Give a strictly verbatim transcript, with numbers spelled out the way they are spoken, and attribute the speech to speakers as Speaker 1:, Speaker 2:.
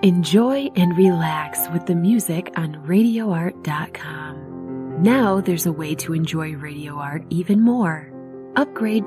Speaker 1: Enjoy and relax with the music on radio art dot com. Now there's a way to enjoy Radio Art even more. Upgrade